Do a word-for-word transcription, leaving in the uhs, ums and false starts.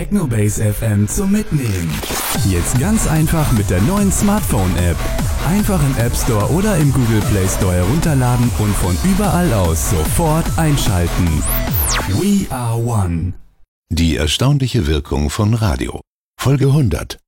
Technobase F M zum Mitnehmen. Jetzt ganz einfach mit der neuen Smartphone-App. Einfach im App Store oder im Google Play Store herunterladen und von überall aus sofort einschalten. We are one. Die erstaunliche Wirkung von Radio. Folge hundert.